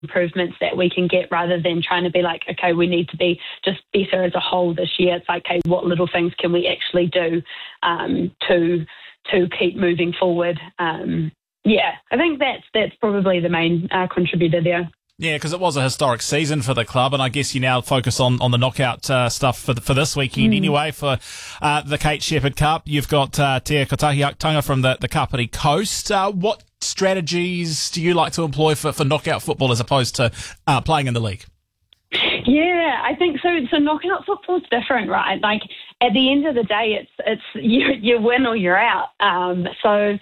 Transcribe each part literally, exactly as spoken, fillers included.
improvements that we can get, rather than trying to be like, okay, we need to be just better as a whole this year. It's like, okay, what little things can we actually do um, to to keep moving forward? Um, yeah, I think that's that's probably the main uh, contributor there. Yeah, because it was a historic season for the club, and I guess you now focus on, on the knockout uh, stuff for the, for this weekend mm. anyway, for uh, the Kate Shepherd Cup. You've got uh, Te Kotahi from the, the Kapiti Coast. Uh, what strategies do you like to employ for, for knockout football as opposed to uh, playing in the league? Yeah, I think so. So knockout football's different, right? Like at the end of the day, it's it's you you win or you're out. Um, so.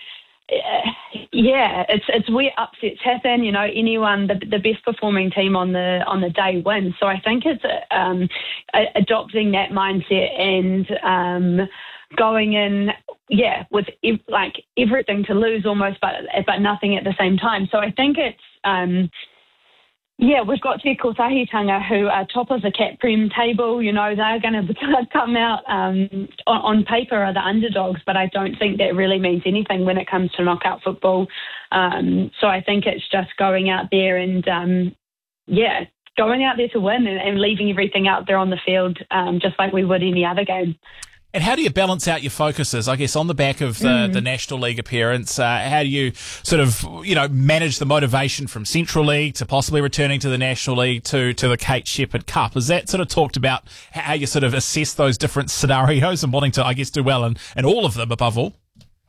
Uh, yeah, it's it's where upsets happen. You know, anyone the the best performing team on the on the day wins. So I think it's um, adopting that mindset and um, going in, yeah, with ev- like everything to lose almost, but but nothing at the same time. So I think it's. Um, Yeah, we've got Te Kotahitanga who are top of the Cat Prem table. You know, they're going to come out um, on, on paper are the underdogs, but I don't think that really means anything when it comes to knockout football. Um, so I think it's just going out there and, um, yeah, going out there to win and, and leaving everything out there on the field um, just like we would any other game. And how do you balance out your focuses? I guess on the back of the, mm. the National League appearance, uh, how do you sort of, you know, manage the motivation from Central League to possibly returning to the National League to, to the Kate Shepherd Cup? Is that sort of talked about how you sort of assess those different scenarios and wanting to, I guess, do well in, in all of them above all?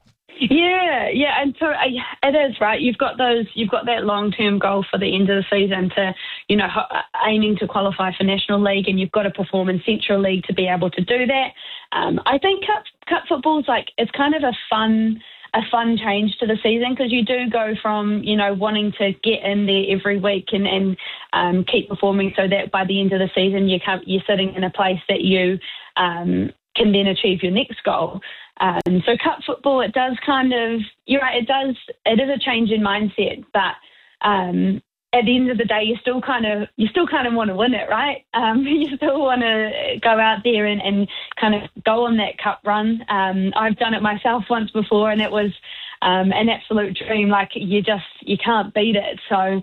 Yeah, yeah, and so uh, it is, right. You've got those, you've got that long-term goal for the end of the season to, you know, aiming to qualify for National League, and you've got to perform in Central League to be able to do that. Um, I think cup cup football's like it's kind of a fun a fun change to the season because you do go from, you know, wanting to get in there every week and and um, keep performing so that by the end of the season you come, you're sitting in a place that you um, can then achieve your next goal. Um, so cup football, it does kind of, you're right, it does, it is a change in mindset, but um, at the end of the day, you still kind of, you still kind of want to win it, right? Um, you still want to go out there and, and kind of go on that cup run. Um, I've done it myself once before, and it was um, an absolute dream. Like you just, you can't beat it. So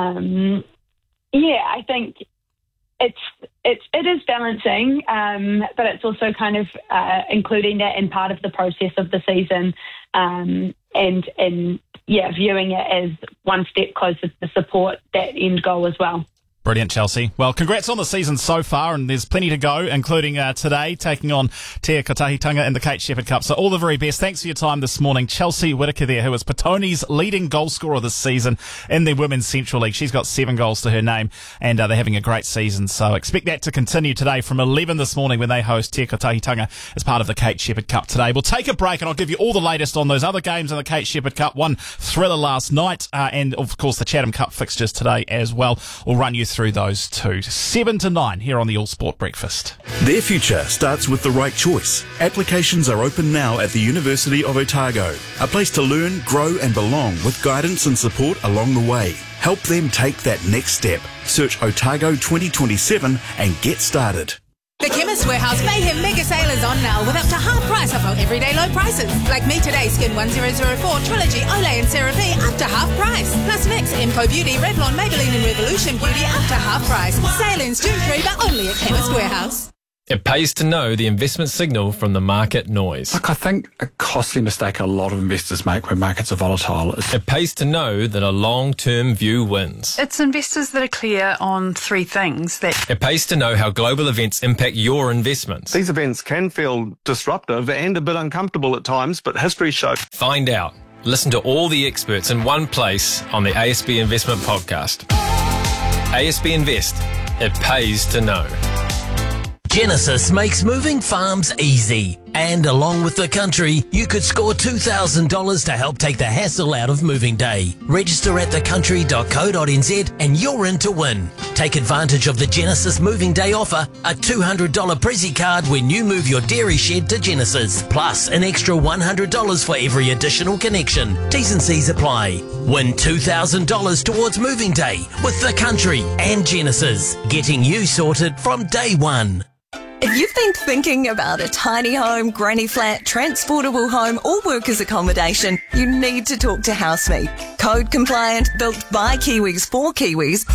um, yeah, I think it's it's it is balancing, um, but it's also kind of uh, including that in part of the process of the season, um, and and yeah, viewing it as one step closer to support that end goal as well. Brilliant, Chelsea. Well, congrats on the season so far, and there's plenty to go, including uh, today, taking on Te Kotahitanga in the Kate Shepherd Cup. So all the very best. Thanks for your time this morning. Chelsea Whitaker there, who is Petoni's leading goal scorer this season in the Women's Central League. She's got seven goals to her name, and uh, they're having a great season. So expect that to continue today from eleven this morning when they host Te Kotahitanga as part of the Kate Shepherd Cup today. We'll take a break, and I'll give you all the latest on those other games in the Kate Shepherd Cup. One thriller last night, uh, and of course the Chatham Cup fixtures today as well. We'll run you through through those two. Seven to nine here on the All Sport Breakfast. Their future starts with the right choice. Applications are open now at the University of Otago. A place to learn, grow and belong with guidance and support along the way. Help them take that next step. Search Otago twenty twenty-seven and get started. The Chemist Warehouse Mayhem Mega Sale is on now with up to half price off our everyday low prices. Like Me Today Skin one thousand four, Trilogy, Olay and CeraVe up to half price. Plus Next, Emco Beauty, Revlon, Maybelline and Revolution Beauty up to half price. Sale ends June third, but only at Chemist Warehouse. It pays to know the investment signal from the market noise. Look, I think a costly mistake a lot of investors make when markets are volatile is... It pays to know that a long-term view wins. It's investors that are clear on three things. That It pays to know how global events impact your investments. These events can feel disruptive and a bit uncomfortable at times, but history shows... Find out. Listen to all the experts in one place on the A S B Investment Podcast. A S B Invest. It pays to know. Genesis makes moving farms easy. And along with the country, you could score two thousand dollars to help take the hassle out of moving day. Register at the country dot co dot n z and you're in to win. Take advantage of the Genesis Moving Day offer, a two hundred dollars Prezi card when you move your dairy shed to Genesis, plus an extra one hundred dollars for every additional connection. T's and C's apply. Win two thousand dollars towards moving day with the country and Genesis, getting you sorted from day one. If you've been thinking about a tiny home, granny flat, transportable home or workers accommodation, you need to talk to HouseMe. Code compliant, built by Kiwis for Kiwis,